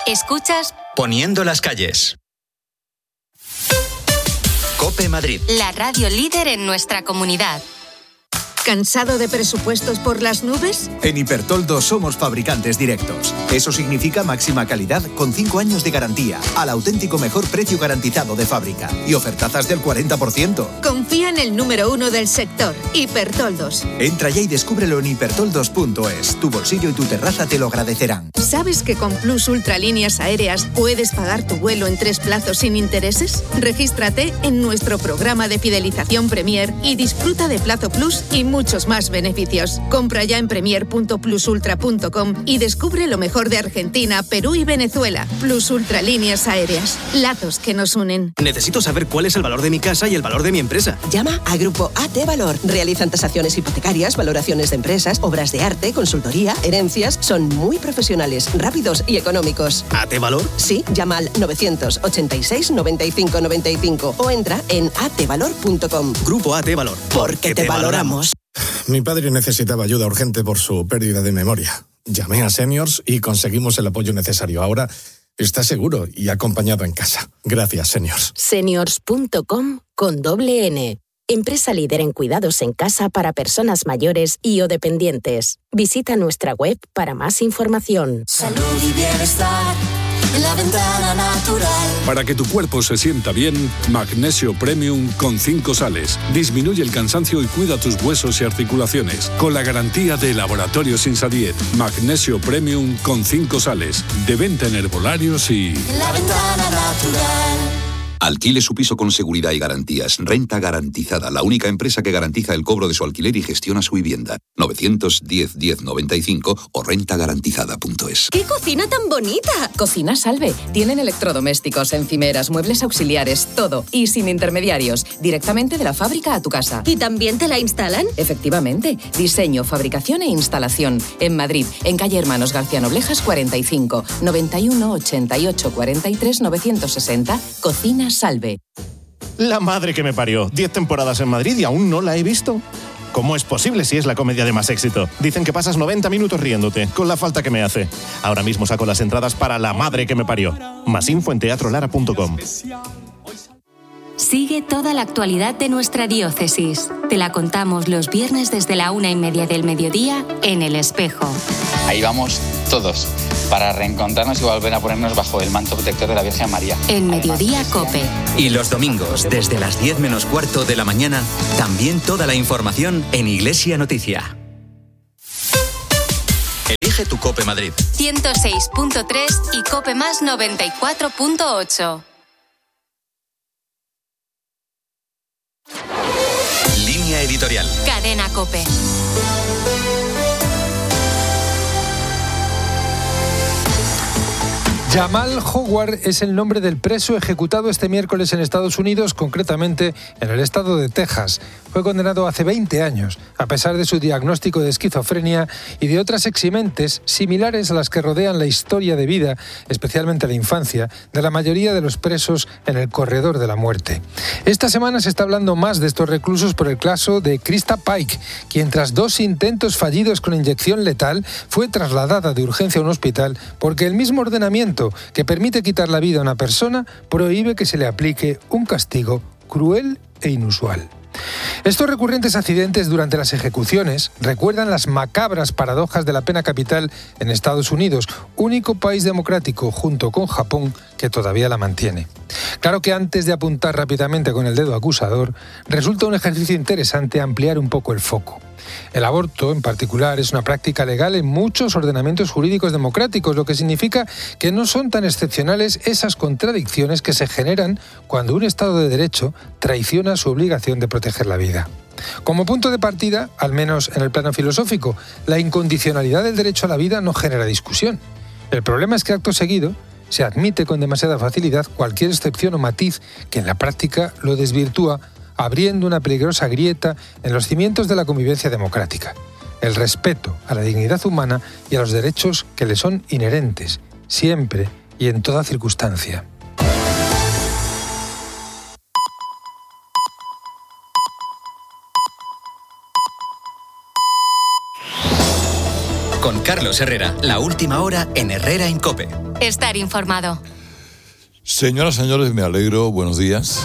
Escuchas Poniendo las calles. COPE Madrid. La radio líder en nuestra comunidad. ¿Cansado de presupuestos por las nubes? En Hipertoldo somos fabricantes directos. Eso significa máxima calidad con 5 años de garantía, al auténtico mejor precio garantizado de fábrica y ofertazas del 40%. Confía en el número 1 del sector, Hipertoldos. Entra ya y descúbrelo en hipertoldos.es. Tu bolsillo y tu terraza te lo agradecerán. ¿Sabes que con Plus Ultra Líneas Aéreas puedes pagar tu vuelo en 3 plazos sin intereses? Regístrate en nuestro programa de fidelización Premier y disfruta de Plazo Plus y muchos más beneficios. Compra ya en premier.plusultra.com y descubre lo mejor de Argentina, Perú y Venezuela. Plus Ultra Líneas Aéreas. Lazos que nos unen. Necesito saber cuál es el valor de mi casa y el valor de mi empresa. Llama a Grupo AT Valor. Realizan tasaciones hipotecarias, valoraciones de empresas, obras de arte, consultoría, herencias. Son muy profesionales, rápidos y económicos. ¿AT Valor? Sí, llama al 986 95 95 o entra en atvalor.com. Grupo AT Valor. Porque te valoramos. Mi padre necesitaba ayuda urgente por su pérdida de memoria. Llamé a Seniors y conseguimos el apoyo necesario. Ahora está seguro y acompañado en casa. Gracias, Seniors. Seniors.com con doble N. Empresa líder en cuidados en casa para personas mayores y o dependientes. Visita nuestra web para más información. Salud y bienestar en la ventana natural. Para que tu cuerpo se sienta bien, Magnesio Premium con 5 sales. Disminuye el cansancio y cuida tus huesos y articulaciones. Con la garantía de Laboratorios Insadiet. Magnesio Premium con 5 sales. De venta en herbolarios y... En la ventana natural. Alquile su piso con seguridad y garantías. Renta Garantizada, la única empresa que garantiza el cobro de su alquiler y gestiona su vivienda. 910-1095 o rentagarantizada.es. ¡Qué cocina tan bonita! Cocina Salve. Tienen electrodomésticos, encimeras, muebles auxiliares, todo. Y sin intermediarios. Directamente de la fábrica a tu casa. ¿Y también te la instalan? Efectivamente. Diseño, fabricación e instalación. En Madrid, en calle Hermanos García Noblejas 45. 91 88 43 960. Cocina Salve. La madre que me parió. 10 temporadas en Madrid y aún no la he visto. ¿Cómo es posible si es la comedia de más éxito? Dicen que pasas 90 minutos riéndote, con la falta que me hace. Ahora mismo saco las entradas para La madre que me parió. Más info en teatrolara.com. Sigue toda la actualidad de nuestra diócesis. Te la contamos los viernes desde la 1:30 del mediodía en El Espejo. Ahí vamos todos, para reencontrarnos y volver a ponernos bajo el manto protector de la Virgen María. En Mediodía COPE. Y los domingos, desde las 10 menos cuarto de la mañana, también toda la información en Iglesia Noticia. Elige tu COPE Madrid. 106.3 y COPE más 94.8. Línea editorial. Cadena COPE. Jamal Howard es el nombre del preso ejecutado este miércoles en Estados Unidos, concretamente en el estado de Texas. Fue condenado hace 20 años, a pesar de su diagnóstico de esquizofrenia y de otras eximentes similares a las que rodean la historia de vida, especialmente la infancia, de la mayoría de los presos en el corredor de la muerte. Esta semana se está hablando más de estos reclusos por el caso de Krista Pike, quien tras 2 intentos fallidos con inyección letal fue trasladada de urgencia a un hospital porque el mismo ordenamiento que permite quitar la vida a una persona prohíbe que se le aplique un castigo cruel e inusual. Estos recurrentes accidentes durante las ejecuciones recuerdan las macabras paradojas de la pena capital en Estados Unidos, único país democrático junto con Japón que todavía la mantiene. Claro que antes de apuntar rápidamente con el dedo acusador, resulta un ejercicio interesante ampliar un poco el foco. El aborto, en particular, es una práctica legal en muchos ordenamientos jurídicos democráticos, lo que significa que no son tan excepcionales esas contradicciones que se generan cuando un Estado de Derecho traiciona su obligación de proteger la vida. Como punto de partida, al menos en el plano filosófico, la incondicionalidad del derecho a la vida no genera discusión. El problema es que acto seguido se admite con demasiada facilidad cualquier excepción o matiz que en la práctica lo desvirtúa, abriendo una peligrosa grieta en los cimientos de la convivencia democrática, el respeto a la dignidad humana y a los derechos que le son inherentes, siempre y en toda circunstancia. con Carlos Herrera. La última hora en Herrera en COPE. Estar informado. Señoras, señores, me alegro. Buenos días.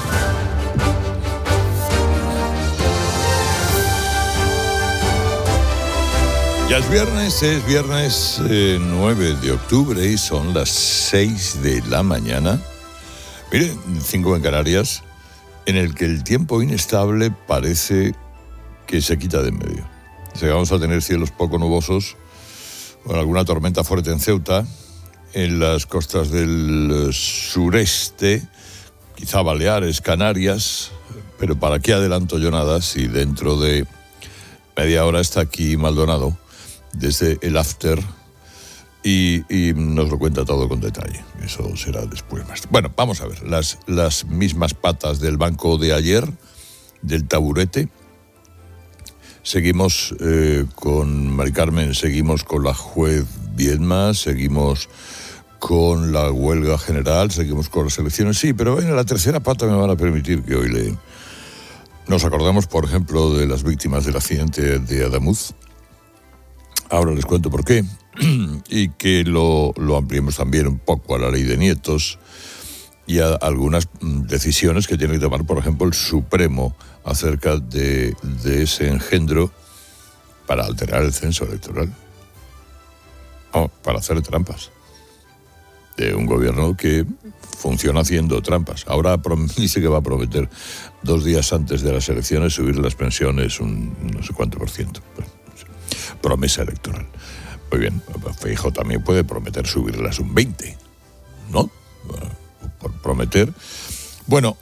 Ya es viernes 9 de octubre y son las 6 de la mañana. Miren, 5 en Canarias, en el que el tiempo inestable parece que se quita de en medio. O sea, vamos a tener cielos poco nubosos, con alguna tormenta fuerte en Ceuta, en las costas del sureste, quizá Baleares, Canarias, pero ¿para qué adelanto yo nada si dentro de media hora está aquí Maldonado, desde el after, y nos lo cuenta todo con detalle. Eso será después más. Bueno, vamos a ver, las mismas patas del banco de ayer, del taburete. Seguimos con Mari Carmen, seguimos con la juez Viedma, seguimos con la huelga general, seguimos con las elecciones. Sí, pero en la tercera pata me van a permitir que hoy nos acordamos, por ejemplo, de las víctimas del accidente de Adamuz. Ahora les cuento por qué, y que lo ampliemos también un poco a la ley de nietos y a algunas decisiones que tiene que tomar, por ejemplo, el Supremo acerca de ese engendro para alterar el censo electoral. No, para hacer trampas. De un gobierno que funciona haciendo trampas. Ahora dice que va a prometer 2 días antes de las elecciones subir las pensiones un no sé cuánto %. Bueno, promesa electoral. Muy bien, Feijóo también puede prometer subirlas un 20, ¿no? Por prometer. Bueno,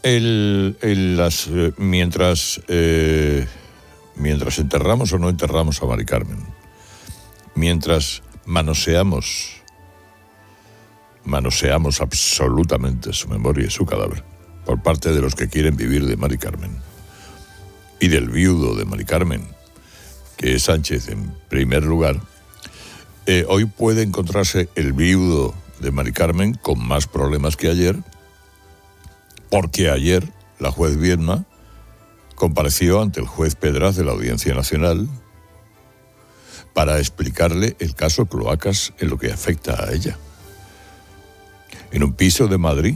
mientras enterramos o no enterramos a Mari Carmen, mientras manoseamos absolutamente su memoria y su cadáver por parte de los que quieren vivir de Mari Carmen y del viudo de Mari Carmen, que es Sánchez en primer lugar, hoy puede encontrarse el viudo de Mari Carmen con más problemas que ayer, porque ayer la juez Viedma compareció ante el juez Pedraz de la Audiencia Nacional para explicarle el caso Cloacas en lo que afecta a ella. En un piso de Madrid,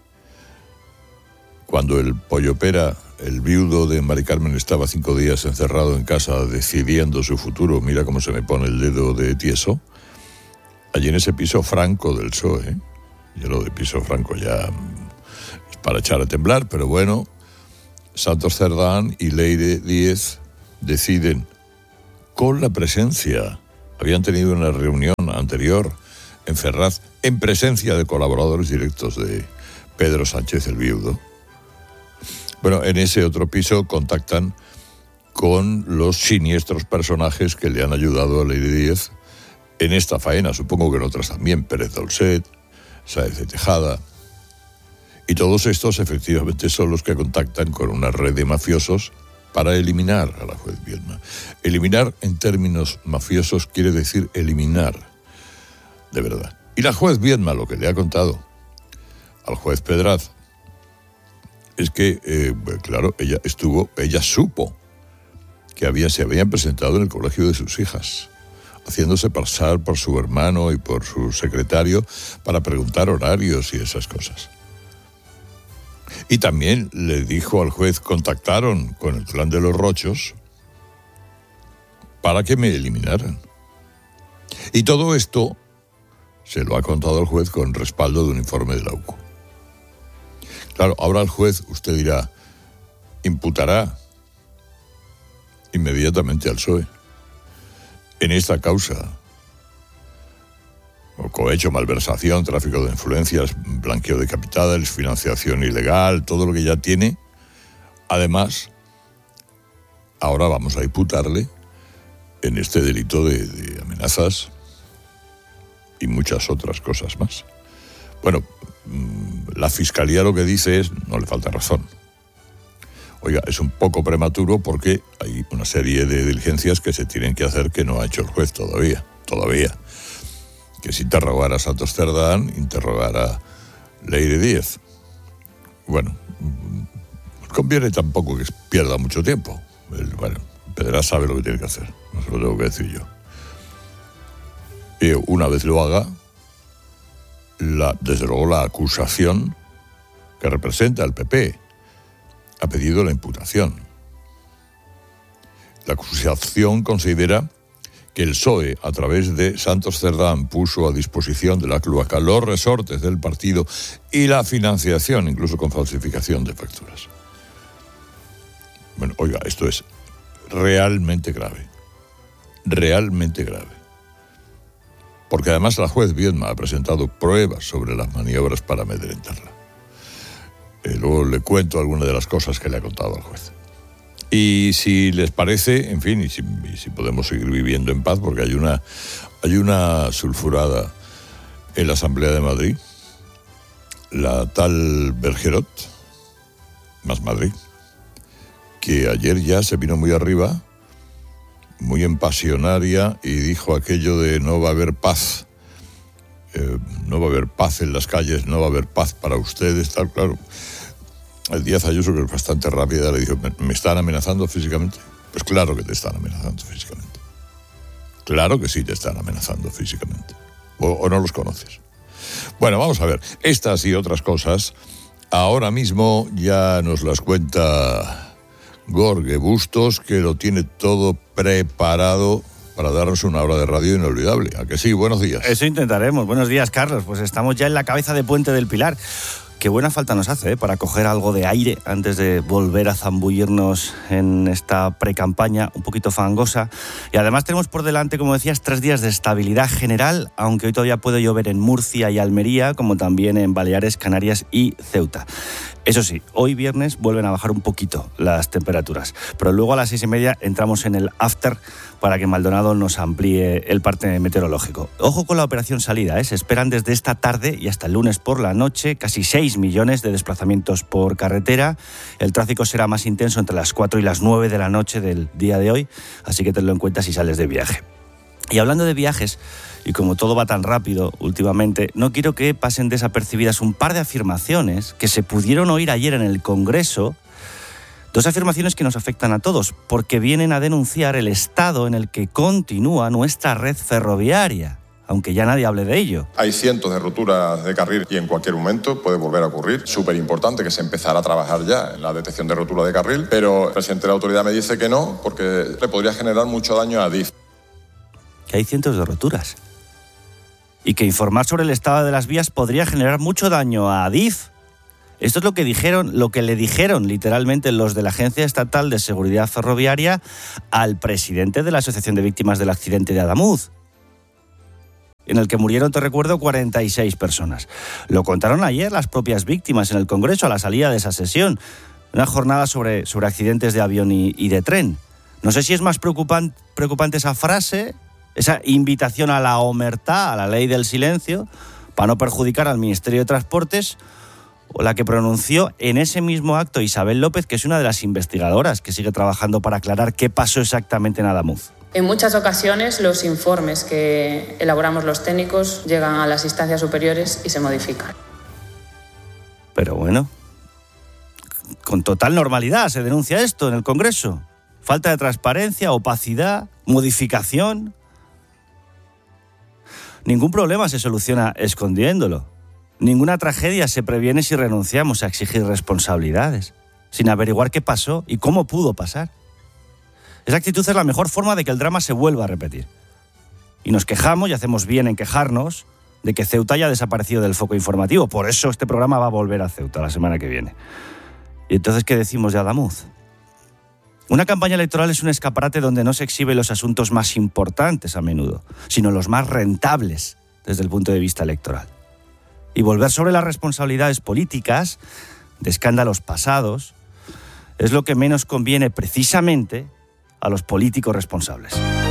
cuando el Pollo Pera, el viudo de Mari Carmen, estaba 5 días encerrado en casa decidiendo su futuro, mira cómo se me pone el dedo de tieso, allí en ese piso franco del PSOE, yo lo de piso franco ya es para echar a temblar, pero bueno, Santos Cerdán y Leire Díez deciden, con la presencia, habían tenido una reunión anterior en Ferraz, en presencia de colaboradores directos de Pedro Sánchez, el viudo. Bueno, en ese otro piso contactan con los siniestros personajes que le han ayudado a Leire Díez en esta faena, supongo que en otras también, Pérez Dolcet, Sáez de Tejada, y todos estos efectivamente son los que contactan con una red de mafiosos para eliminar a la juez Viedma. Eliminar en términos mafiosos quiere decir eliminar, de verdad. Y la juez Viedma lo que le ha contado al juez Pedraz es que, claro, ella supo que se habían presentado en el colegio de sus hijas, haciéndose pasar por su hermano y por su secretario para preguntar horarios y esas cosas. Y también le dijo al juez, contactaron con el clan de los Rochos para que me eliminaran. Y todo esto se lo ha contado al juez con respaldo de un informe de la UCO. Claro, ahora el juez, usted dirá, imputará inmediatamente al PSOE en esta causa, o cohecho, malversación, tráfico de influencias, blanqueo de capitales, financiación ilegal, todo lo que ya tiene. Además, ahora vamos a imputarle en este delito de amenazas y muchas otras cosas más. Bueno, la Fiscalía lo que dice es, no le falta razón. Oiga, es un poco prematuro porque hay una serie de diligencias que se tienen que hacer que no ha hecho el juez todavía. Que es interrogar a Santos Cerdán, interrogar a Leire Díez. Bueno, conviene tampoco que pierda mucho tiempo. Pedraz sabe lo que tiene que hacer, no se lo tengo que decir yo. Una vez lo haga, desde luego la acusación que representa al PP ha pedido la imputación. La acusación considera que el PSOE, a través de Santos Cerdán, puso a disposición de la cloaca los resortes del partido y la financiación, incluso con falsificación de facturas. Bueno, oiga, esto es realmente grave. Realmente grave. Porque además la juez Viedma ha presentado pruebas sobre las maniobras para amedrentarla. Luego le cuento algunas de las cosas que le ha contado al juez. Y si les parece, en fin, y si podemos seguir viviendo en paz, porque hay una sulfurada en la Asamblea de Madrid, la tal Bergerot, más Madrid, que ayer ya se vino muy arriba, muy empasionaria, y dijo aquello de no va a haber paz. No va a haber paz en las calles, no va a haber paz para ustedes, tal, claro. El Díaz Ayuso, que es bastante rápida, le dijo, ¿me están amenazando físicamente? Pues claro que te están amenazando físicamente. Claro que sí te están amenazando físicamente. O no los conoces. Bueno, vamos a ver. Estas y otras cosas, ahora mismo ya nos las cuenta Jorge Bustos, que lo tiene todo preparado para darnos una hora de radio inolvidable. ¿A que sí? Buenos días. Eso intentaremos. Buenos días, Carlos. Pues estamos ya en la cabeza de Puente del Pilar. Qué buena falta nos hace, para coger algo de aire antes de volver a zambullirnos en esta precampaña un poquito fangosa. Y además tenemos por delante, como decías, 3 días de estabilidad general, aunque hoy todavía puede llover en Murcia y Almería, como también en Baleares, Canarias y Ceuta. Eso sí, hoy viernes vuelven a bajar un poquito las temperaturas, pero luego a las 6:30 entramos en el after para que Maldonado nos amplíe el parte meteorológico. Ojo con la operación salida, se esperan desde esta tarde y hasta el lunes por la noche casi 6 millones de desplazamientos por carretera. El tráfico será más intenso entre las 4 y las 9 de la noche del día de hoy, así que tenlo en cuenta si sales de viaje. Y hablando de viajes, y como todo va tan rápido últimamente, no quiero que pasen desapercibidas un par de afirmaciones que se pudieron oír ayer en el Congreso. 2 afirmaciones que nos afectan a todos, porque vienen a denunciar el estado en el que continúa nuestra red ferroviaria, aunque ya nadie hable de ello. Hay cientos de roturas de carril y en cualquier momento puede volver a ocurrir. Súper importante que se empezara a trabajar ya en la detección de rotura de carril, pero el presidente de la autoridad me dice que no, porque le podría generar mucho daño a Adif. Que hay cientos de roturas. Y que informar sobre el estado de las vías podría generar mucho daño a Adif. Esto es lo que le dijeron literalmente los de la Agencia Estatal de Seguridad Ferroviaria al presidente de la Asociación de Víctimas del Accidente de Adamuz, en el que murieron, te recuerdo, 46 personas. Lo contaron ayer las propias víctimas en el Congreso a la salida de esa sesión. Una jornada sobre accidentes de avión y de tren. No sé si es más preocupante esa frase, esa invitación a la omertá, a la ley del silencio, para no perjudicar al Ministerio de Transportes, o la que pronunció en ese mismo acto Isabel López, que es una de las investigadoras que sigue trabajando para aclarar qué pasó exactamente en Adamuz. En muchas ocasiones los informes que elaboramos los técnicos llegan a las instancias superiores y se modifican. Pero bueno, con total normalidad se denuncia esto en el Congreso. Falta de transparencia, opacidad, modificación. Ningún problema se soluciona escondiéndolo. Ninguna tragedia se previene si renunciamos a exigir responsabilidades, sin averiguar qué pasó y cómo pudo pasar. Esa actitud es la mejor forma de que el drama se vuelva a repetir. Y nos quejamos, y hacemos bien en quejarnos, de que Ceuta haya desaparecido del foco informativo. Por eso este programa va a volver a Ceuta la semana que viene. ¿Y entonces qué decimos de Adamuz? Una campaña electoral es un escaparate donde no se exhiben los asuntos más importantes a menudo, sino los más rentables desde el punto de vista electoral. Y volver sobre las responsabilidades políticas de escándalos pasados es lo que menos conviene precisamente a los políticos responsables.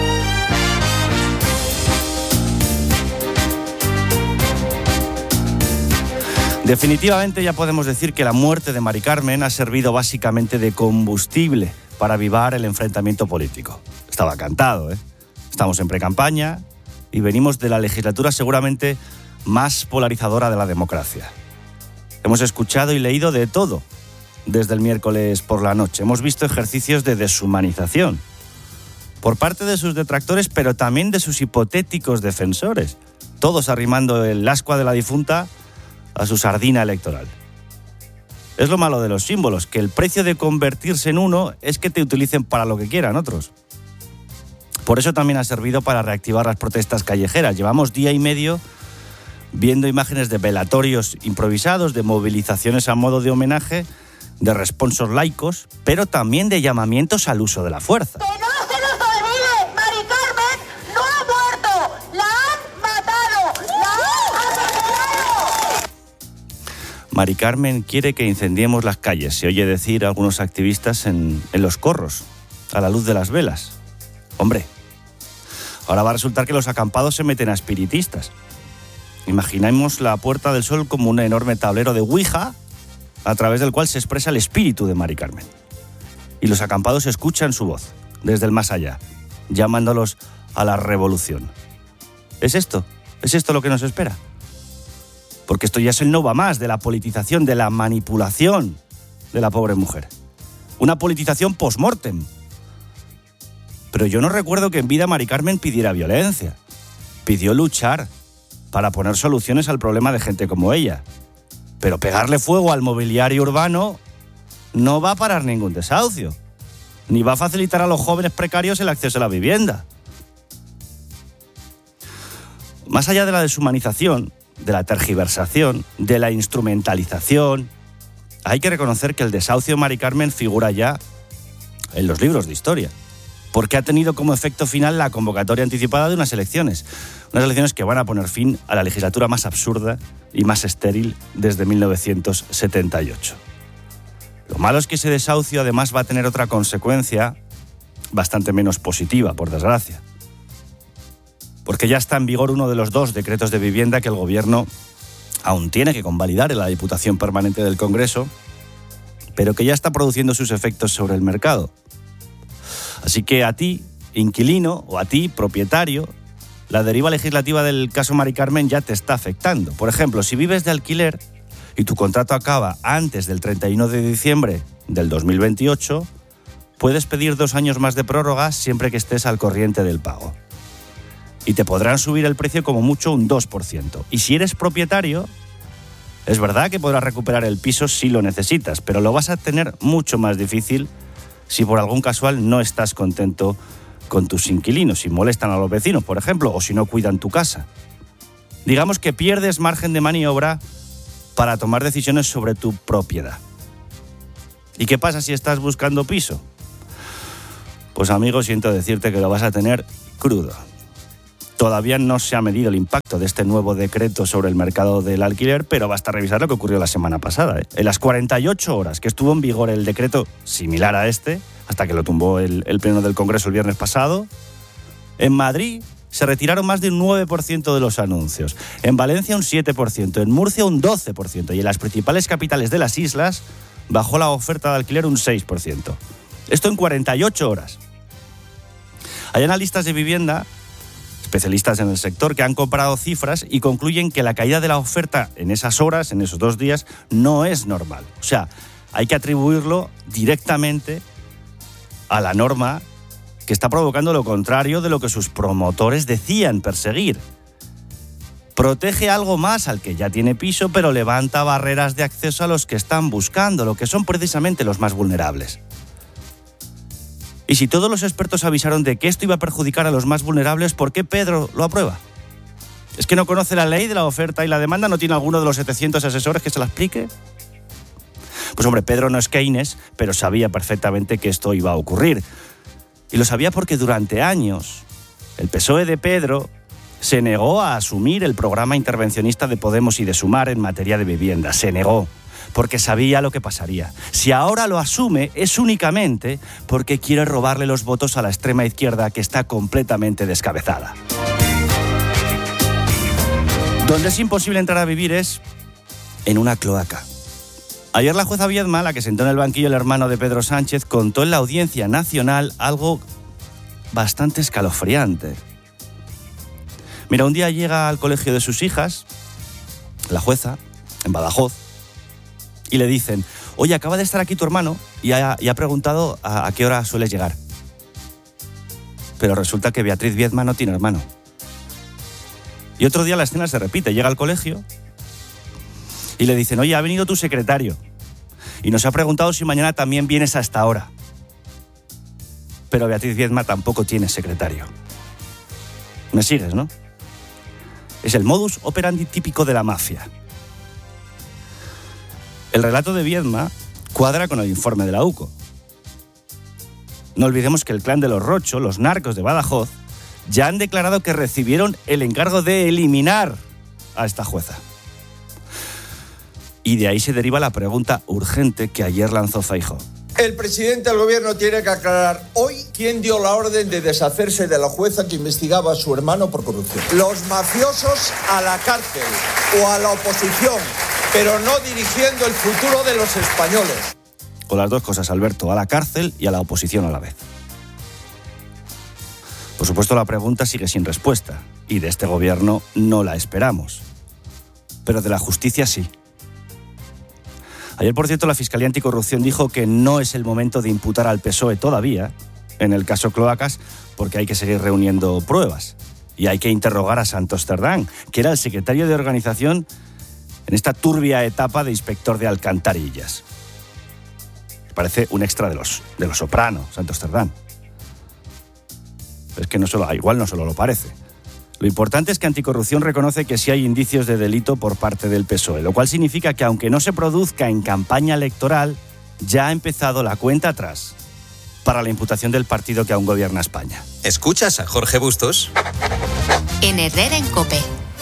Definitivamente ya podemos decir que la muerte de Mari Carmen ha servido básicamente de combustible para avivar el enfrentamiento político. Estaba cantado, Estamos en precampaña y venimos de la legislatura seguramente más polarizadora de la democracia. Hemos escuchado y leído de todo desde el miércoles por la noche. Hemos visto ejercicios de deshumanización por parte de sus detractores, pero también de sus hipotéticos defensores, todos arrimando el ascua de la difunta a su sardina electoral. Es lo malo de los símbolos, que el precio de convertirse en uno es que te utilicen para lo que quieran otros. Por eso también ha servido para reactivar las protestas callejeras. Llevamos día y medio viendo imágenes de velatorios improvisados, de movilizaciones a modo de homenaje, de responsos laicos, pero también de llamamientos al uso de la fuerza. ¡Que no se nos olvide! ¡Mari Carmen no ha muerto! ¡La han matado! ¡La han asesinado! Mari Carmen quiere que incendiemos las calles, se oye decir a algunos activistas en los corros, a la luz de las velas. Hombre, ahora va a resultar que los acampados se meten a espiritistas. Imaginemos la Puerta del Sol como un enorme tablero de Ouija a través del cual se expresa el espíritu de Mari Carmen. Y los acampados escuchan su voz desde el más allá, llamándolos a la revolución. ¿Es esto lo que nos espera? Porque esto ya es el no va más de la politización, de la manipulación de la pobre mujer. Una politización post-mortem. Pero yo no recuerdo que en vida Mari Carmen pidiera violencia. Pidió luchar para poner soluciones al problema de gente como ella. Pero pegarle fuego al mobiliario urbano no va a parar ningún desahucio, ni va a facilitar a los jóvenes precarios el acceso a la vivienda. Más allá de la deshumanización, de la tergiversación, de la instrumentalización, hay que reconocer que el desahucio de Mari Carmen figura ya en los libros de historia, porque ha tenido como efecto final la convocatoria anticipada de unas elecciones que van a poner fin a la legislatura más absurda y más estéril desde 1978. Lo malo es que ese desahucio además va a tener otra consecuencia bastante menos positiva, por desgracia, porque ya está en vigor uno de los 2 decretos de vivienda que el Gobierno aún tiene que convalidar en la Diputación Permanente del Congreso, pero que ya está produciendo sus efectos sobre el mercado. Así que a ti, inquilino, o a ti, propietario, la deriva legislativa del caso Mari Carmen ya te está afectando. Por ejemplo, si vives de alquiler y tu contrato acaba antes del 31 de diciembre del 2028, puedes pedir 2 años más de prórroga siempre que estés al corriente del pago. Y te podrán subir el precio como mucho un 2%. Y si eres propietario, es verdad que podrás recuperar el piso si lo necesitas, pero lo vas a tener mucho más difícil si por algún casual no estás contento con tus inquilinos, si molestan a los vecinos, por ejemplo, o si no cuidan tu casa. Digamos que pierdes margen de maniobra para tomar decisiones sobre tu propiedad. ¿Y qué pasa si estás buscando piso? Pues amigo, siento decirte que lo vas a tener crudo. Todavía no se ha medido el impacto de este nuevo decreto sobre el mercado del alquiler, pero basta revisar lo que ocurrió la semana pasada. En las 48 horas que estuvo en vigor el decreto similar a este, hasta que lo tumbó el Pleno del Congreso el viernes pasado, en Madrid se retiraron más de un 9% de los anuncios, en Valencia un 7%, en Murcia un 12% y en las principales capitales de las islas bajó la oferta de alquiler un 6%. Esto en 48 horas. Hay analistas de vivienda, especialistas en el sector, que han comparado cifras y concluyen que la caída de la oferta en esas horas, en esos 2 días, no es normal. O sea, hay que atribuirlo directamente a la norma que está provocando lo contrario de lo que sus promotores decían perseguir. Protege algo más al que ya tiene piso, pero levanta barreras de acceso a los que están buscando, lo que son precisamente los más vulnerables. Y si todos los expertos avisaron de que esto iba a perjudicar a los más vulnerables, ¿por qué Pedro lo aprueba? ¿Es que no conoce la ley de la oferta y la demanda? ¿No tiene alguno de los 700 asesores que se la explique? Pues hombre, Pedro no es Keynes, pero sabía perfectamente que esto iba a ocurrir. Y lo sabía porque durante años el PSOE de Pedro se negó a asumir el programa intervencionista de Podemos y de Sumar en materia de vivienda. Se negó, porque sabía lo que pasaría. Si ahora lo asume, es únicamente porque quiere robarle los votos a la extrema izquierda, que está completamente descabezada. Donde es imposible entrar a vivir es en una cloaca. Ayer la jueza Viedma, la que sentó en el banquillo el hermano de Pedro Sánchez, contó en la Audiencia Nacional algo bastante escalofriante. Mira, un día llega al colegio de sus hijas, la jueza, en Badajoz, y le dicen: oye, acaba de estar aquí tu hermano y ha preguntado a qué hora sueles llegar. Pero resulta que Beatriz Viedma no tiene hermano. Y otro día la escena se repite. Llega al colegio y le dicen: oye, ha venido tu secretario y nos ha preguntado si mañana también vienes hasta ahora. Pero Beatriz Viedma tampoco tiene secretario. ¿Me sigues, no? Es el modus operandi típico de la mafia. El relato de Viedma cuadra con el informe de la UCO. No olvidemos que el clan de los Rocho, los narcos de Badajoz, ya han declarado que recibieron el encargo de eliminar a esta jueza. Y de ahí se deriva la pregunta urgente que ayer lanzó Feijóo. El presidente del gobierno tiene que aclarar hoy quién dio la orden de deshacerse de la jueza que investigaba a su hermano por corrupción. Los mafiosos a la cárcel o a la oposición, pero no dirigiendo el futuro de los españoles. O las dos cosas, Alberto, a la cárcel y a la oposición a la vez. Por supuesto, la pregunta sigue sin respuesta, y de este gobierno no la esperamos. Pero de la justicia sí. Ayer, por cierto, la Fiscalía Anticorrupción dijo que no es el momento de imputar al PSOE todavía, en el caso Cloacas, porque hay que seguir reuniendo pruebas. Y hay que interrogar a Santos Cerdán, que era el secretario de organización en esta turbia etapa de inspector de alcantarillas. Parece un extra de los Soprano, Santos Cerdán. Es que igual no solo lo parece. Lo importante es que Anticorrupción reconoce que sí hay indicios de delito por parte del PSOE, lo cual significa que aunque no se produzca en campaña electoral, ya ha empezado la cuenta atrás para la imputación del partido que aún gobierna España. ¿Escuchas a Jorge Bustos? En Herrera en COPE.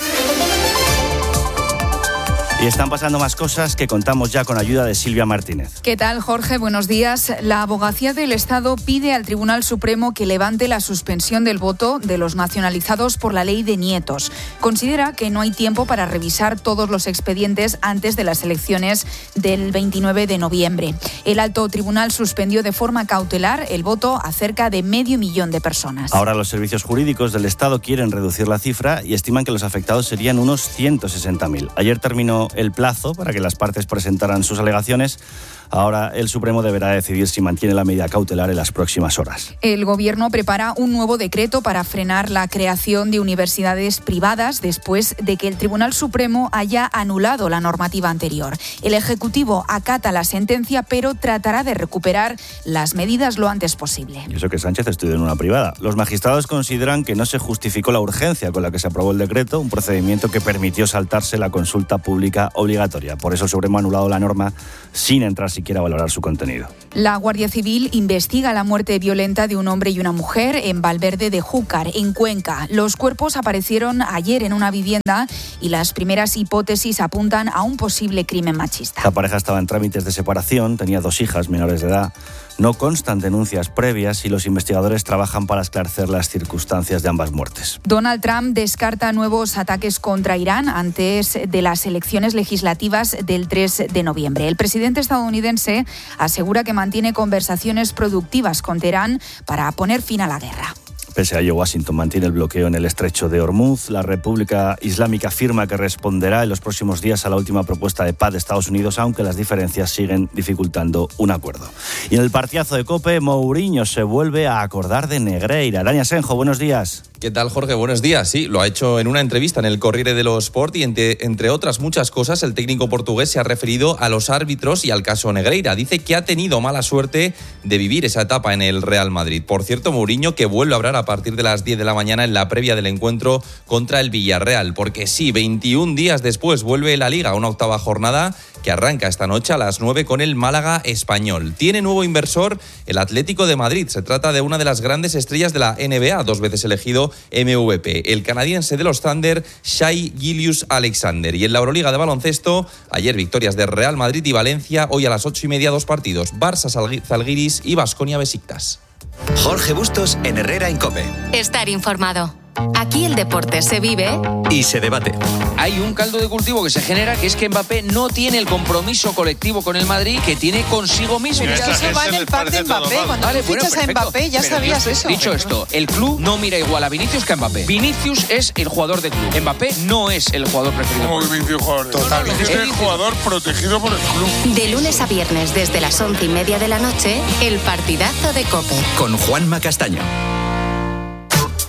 Y están pasando más cosas que contamos ya con ayuda de Silvia Martínez. ¿Qué tal, Jorge? Buenos días. La Abogacía del Estado pide al Tribunal Supremo que levante la suspensión del voto de los nacionalizados por la ley de nietos. Considera que no hay tiempo para revisar todos los expedientes antes de las elecciones del 29 de noviembre. El alto tribunal suspendió de forma cautelar el voto a cerca de 500.000 de personas. Ahora los servicios jurídicos del Estado quieren reducir la cifra y estiman que los afectados serían unos 160.000. Ayer terminó el plazo para que las partes presentaran sus alegaciones. Ahora el Supremo deberá decidir si mantiene la medida cautelar en las próximas horas. El Gobierno prepara un nuevo decreto para frenar la creación de universidades privadas después de que el Tribunal Supremo haya anulado la normativa anterior. El Ejecutivo acata la sentencia, pero tratará de recuperar las medidas lo antes posible. Y eso que Sánchez estudió en una privada. Los magistrados consideran que no se justificó la urgencia con la que se aprobó el decreto, un procedimiento que permitió saltarse la consulta pública obligatoria. Por eso el Supremo ha anulado la norma sin entrar siquiera a valorar su contenido. La Guardia Civil investiga la muerte violenta de un hombre y una mujer en Valverde de Júcar, en Cuenca. Los cuerpos aparecieron ayer en una vivienda y las primeras hipótesis apuntan a un posible crimen machista. La pareja estaba en trámites de separación, tenía 2 hijas menores de edad. No constan denuncias previas y los investigadores trabajan para esclarecer las circunstancias de ambas muertes. Donald Trump descarta nuevos ataques contra Irán antes de las elecciones legislativas del 3 de noviembre. El presidente estadounidense asegura que mantiene conversaciones productivas con Teherán para poner fin a la guerra. Pese a ello, Washington mantiene el bloqueo en el estrecho de Hormuz. La República Islámica afirma que responderá en los próximos días a la última propuesta de paz de Estados Unidos, aunque las diferencias siguen dificultando un acuerdo. Y en el partidazo de COPE, Mourinho se vuelve a acordar de Negreira. Dani Asenjo, buenos días. ¿Qué tal, Jorge? Buenos días. Sí, lo ha hecho en una entrevista en el Corriere dello Sport y entre otras muchas cosas, el técnico portugués se ha referido a los árbitros y al caso Negreira. Dice que ha tenido mala suerte de vivir esa etapa en el Real Madrid. Por cierto, Mourinho que vuelve a hablar a partir de las 10 de la mañana en la previa del encuentro contra el Villarreal, porque sí, 21 días después vuelve la Liga a una octava jornada que arranca esta noche a las 9 con el Málaga Español. Tiene nuevo inversor el Atlético de Madrid. Se trata de una de las grandes estrellas de la NBA, 2 veces elegido MVP, el canadiense de los Thunder, Shai Gilgeous-Alexander. Y en la Euroliga de baloncesto, ayer victorias de Real Madrid y Valencia, hoy a las 8:30 2 partidos, Barça Zalgiris y Baskonia Besiktas. Jorge Bustos en Herrera en COPE. Estar informado. Aquí el deporte se vive y se debate. Hay un caldo de cultivo que se genera, que es que Mbappé no tiene el compromiso colectivo con el Madrid que tiene consigo mismo. Pero eso va en el par de Mbappé. Cuando fichas a Mbappé ya sabías eso. Dicho esto, el club no mira igual a Vinicius que a Mbappé. Vinicius es el jugador de club. Mbappé no es el jugador preferido. Como Vinicius jugador. Totalmente. Es el jugador protegido por el club. De lunes a viernes desde las 11:30 de la noche, el partidazo de COPE. Con Juanma Castaño.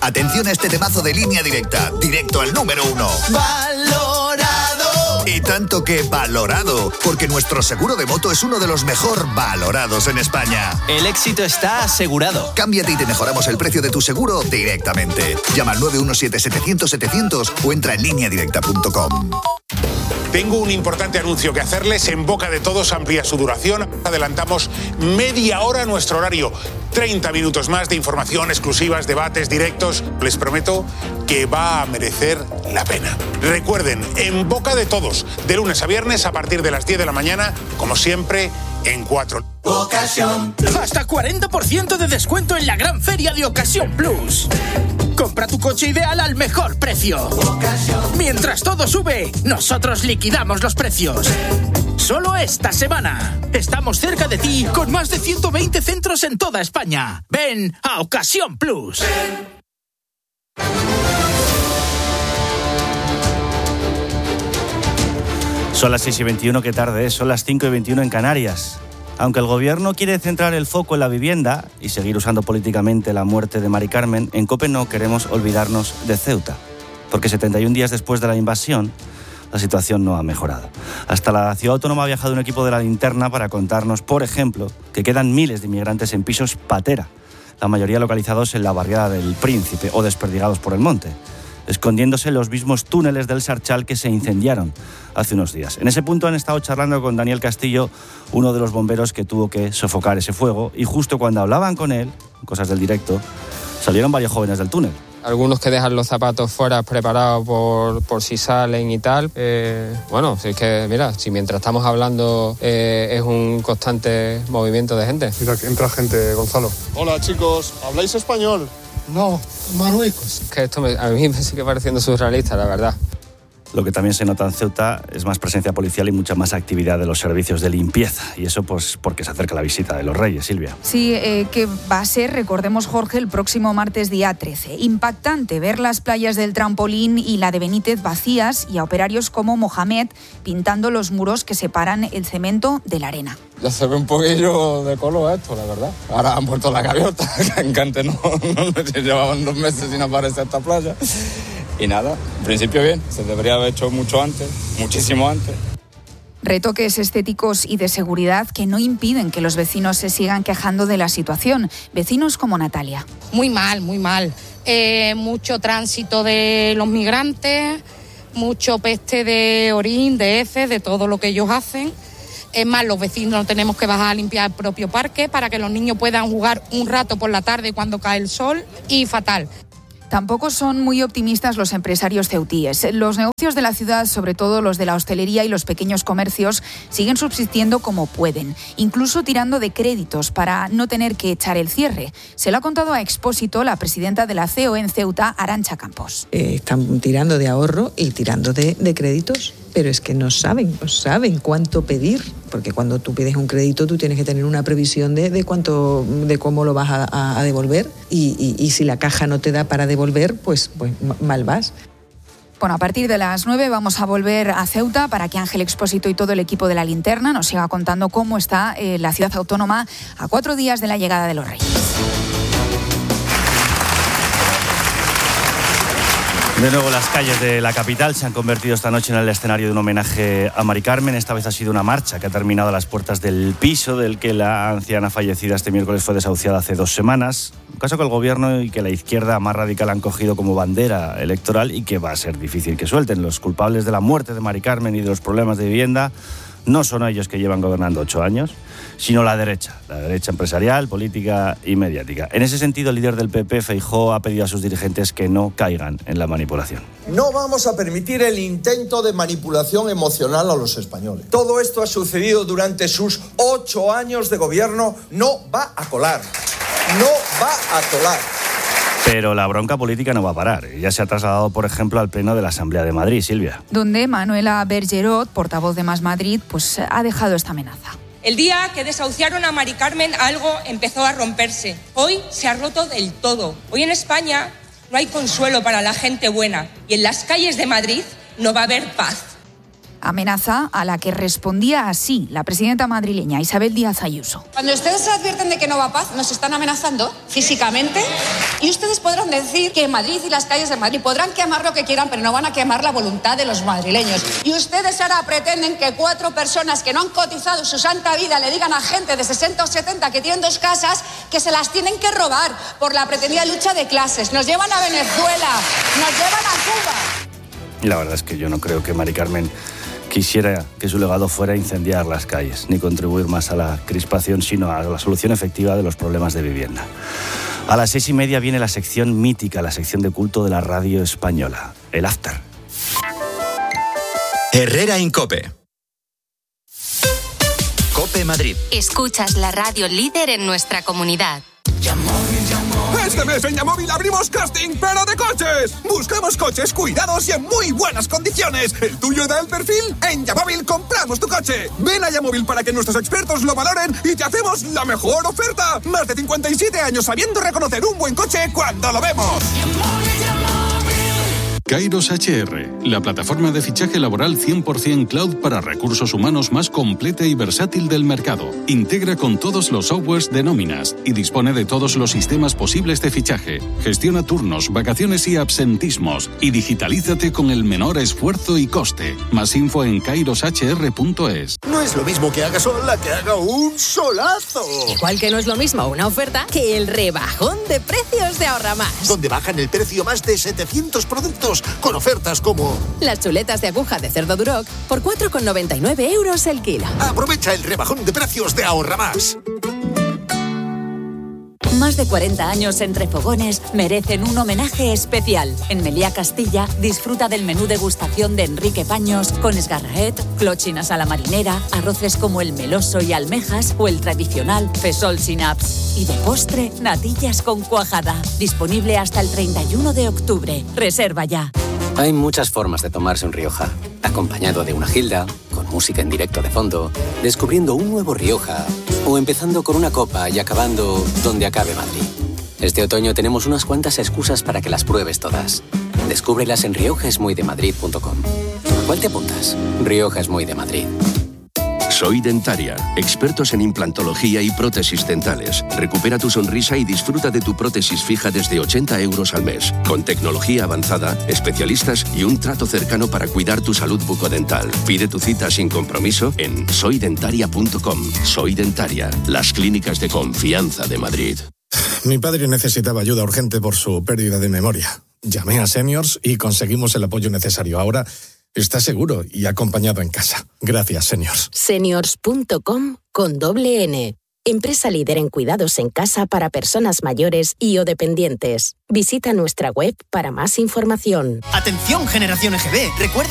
Atención a este temazo de Línea Directa, directo al número 1. ¡Valorado! Y tanto que valorado, porque nuestro seguro de moto es uno de los mejor valorados en España. El éxito está asegurado. Cámbiate y te mejoramos el precio de tu seguro directamente. Llama al 917-700-700 o entra en lineadirecta.com. Tengo un importante anuncio que hacerles. En boca de todos amplía su duración. Adelantamos media hora nuestro horario. 30 minutos más de información, exclusivas, debates, directos. Les prometo que va a merecer la pena. Recuerden, en boca de todos, de lunes a viernes a partir de las 10 de la mañana, como siempre, en 4. Ocasión. Hasta 40% de descuento en la gran feria de Ocasión Plus. Compra tu coche ideal al mejor precio. Mientras todo sube, nosotros liquidamos los precios. Solo esta semana. Estamos cerca de ti con más de 120 centros en toda España. Ven a Ocasión Plus. Son las 6:21, qué tarde es, son las 5:21 en Canarias. Aunque el gobierno quiere centrar el foco en la vivienda y seguir usando políticamente la muerte de Mari Carmen, en COPE no queremos olvidarnos de Ceuta, porque 71 días después de la invasión, la situación no ha mejorado. Hasta la ciudad autónoma ha viajado un equipo de La Linterna para contarnos, por ejemplo, que quedan miles de inmigrantes en pisos patera, la mayoría localizados en la barriada del Príncipe o desperdigados por el monte, escondiéndose en los mismos túneles del Sarchal que se incendiaron hace unos días. En ese punto han estado charlando con Daniel Castillo, uno de los bomberos que tuvo que sofocar ese fuego, y justo cuando hablaban con él, cosas del directo, salieron varios jóvenes del túnel. Algunos que dejan los zapatos fuera preparados por si salen y tal. Bueno, si es que, mira, si mientras estamos hablando es un constante movimiento de gente. Mira, que entra gente, Gonzalo. Hola, chicos, ¿habláis español? No, manuicos. Que esto a mí me sigue pareciendo surrealista, la verdad. Lo que también se nota en Ceuta es más presencia policial y mucha más actividad de los servicios de limpieza. Y eso pues porque se acerca la visita de los Reyes, Silvia. Sí, que va a ser, recordemos, Jorge, el próximo martes día 13. Impactante ver las playas del Trampolín y la de Benítez vacías y a operarios como Mohamed pintando los muros que separan el cemento de la arena. Ya se ve un poquillo de color esto, la verdad. Ahora han puesto la gaviota, que antes no llevaban 2 meses sin aparecer esta playa. Y nada, en principio bien, se debería haber hecho mucho antes, muchísimo antes. Retoques estéticos y de seguridad que no impiden que los vecinos se sigan quejando de la situación. Vecinos como Natalia. Muy mal, muy mal. Mucho tránsito de los migrantes, mucho peste de orín, de heces, de todo lo que ellos hacen. Es más, los vecinos tenemos que bajar a limpiar el propio parque para que los niños puedan jugar un rato por la tarde cuando cae el sol, y fatal. Tampoco son muy optimistas los empresarios ceutíes. Los negocios de la ciudad, sobre todo los de la hostelería y los pequeños comercios, siguen subsistiendo como pueden, incluso tirando de créditos para no tener que echar el cierre. Se lo ha contado a Expósito la presidenta de la CEO en Ceuta, Arantxa Campos. Están tirando de ahorro y tirando de créditos, pero es que no saben cuánto pedir, porque cuando tú pides un crédito tú tienes que tener una previsión de cómo lo vas a devolver, y si la caja no te da para devolver, pues mal vas. Bueno, a partir de las 9 vamos a volver a Ceuta para que Ángel Expósito y todo el equipo de La Linterna nos siga contando cómo está la ciudad autónoma a 4 días de la llegada de los Reyes. De nuevo, las calles de la capital se han convertido esta noche en el escenario de un homenaje a Mari Carmen. Esta vez ha sido una marcha que ha terminado a las puertas del piso del que la anciana fallecida este miércoles fue desahuciada hace 2 semanas. Un caso que el gobierno y que la izquierda más radical han cogido como bandera electoral y que va a ser difícil que suelten. Los culpables de la muerte de Mari Carmen y de los problemas de vivienda no son ellos, que llevan gobernando 8 años, sino la derecha empresarial, política y mediática. En ese sentido, el líder del PP, Feijóo, ha pedido a sus dirigentes que no caigan en la manipulación. No vamos a permitir el intento de manipulación emocional a los españoles. Todo esto ha sucedido durante sus 8 años de gobierno. No va a colar. No va a colar. Pero la bronca política no va a parar. Ya se ha trasladado, por ejemplo, al Pleno de la Asamblea de Madrid, Silvia. Donde Manuela Bergerot, portavoz de Más Madrid, pues ha dejado esta amenaza. El día que desahuciaron a Mari Carmen, algo empezó a romperse. Hoy se ha roto del todo. Hoy en España no hay consuelo para la gente buena. Y en las calles de Madrid no va a haber paz. Amenaza a la que respondía así la presidenta madrileña Isabel Díaz Ayuso. Cuando ustedes se advierten de que no va paz, nos están amenazando físicamente y ustedes podrán decir que Madrid y las calles de Madrid podrán quemar lo que quieran, pero no van a quemar la voluntad de los madrileños. Y ustedes ahora pretenden que 4 personas que no han cotizado su santa vida le digan a gente de 60 o 70 que tienen 2 casas que se las tienen que robar por la pretendida lucha de clases. Nos llevan a Venezuela, nos llevan a Cuba. La verdad es que yo no creo que Mari Carmen quisiera que su legado fuera incendiar las calles, ni contribuir más a la crispación, sino a la solución efectiva de los problemas de vivienda. A las 6:30 viene la sección mítica, la sección de culto de la radio española, el After. Herrera Incope. Cope Madrid. Escuchas la radio líder en nuestra comunidad. Este mes en Yamóvil abrimos casting, pero de coches. Buscamos coches cuidados y en muy buenas condiciones. ¿El tuyo da el perfil? En Yamóvil compramos tu coche. Ven a Yamóvil para que nuestros expertos lo valoren y te hacemos la mejor oferta. Más de 57 años sabiendo reconocer un buen coche cuando lo vemos. Kairos HR, la plataforma de fichaje laboral 100% cloud para recursos humanos más completa y versátil del mercado. Integra con todos los softwares de nóminas y dispone de todos los sistemas posibles de fichaje. Gestiona turnos, vacaciones y absentismos y digitalízate con el menor esfuerzo y coste. Más info en kairoshr.es. No es lo mismo que haga sol a que haga un solazo. Igual que no es lo mismo una oferta que el rebajón de precios de Ahorra Más. Donde bajan el precio más de 700 productos con ofertas como las chuletas de aguja de cerdo Duroc por 4,99 € el kilo. Aprovecha el rebajón de precios de Ahorra Más. Más de 40 años entre fogones merecen un homenaje especial. En Meliá Castilla disfruta del menú degustación de Enrique Paños con esgarraet, clochinas a la marinera, arroces como el meloso y almejas o el tradicional fesol sin apps. Y de postre, natillas con cuajada. Disponible hasta el 31 de octubre. Reserva ya. Hay muchas formas de tomarse un Rioja. Acompañado de una gilda, con música en directo de fondo, descubriendo un nuevo Rioja, o empezando con una copa y acabando donde acabe Madrid. Este otoño tenemos unas cuantas excusas para que las pruebes todas. Descúbrelas en riojaesmuydemadrid.com. ¿A cuál te apuntas? Rioja es muy de Madrid. Soy Dentaria, expertos en implantología y prótesis dentales. Recupera tu sonrisa y disfruta de tu prótesis fija desde 80 € al mes. Con tecnología avanzada, especialistas y un trato cercano para cuidar tu salud bucodental. Pide tu cita sin compromiso en soydentaria.com. Soy Dentaria, las clínicas de confianza de Madrid. Mi padre necesitaba ayuda urgente por su pérdida de memoria. Llamé a Seniors y conseguimos el apoyo necesario. Ahora está seguro y acompañado en casa. Gracias, Seniors. Seniors.com con doble N. Empresa líder en cuidados en casa para personas mayores y o dependientes. Visita nuestra web para más información. Atención, generación EGB. Recuerda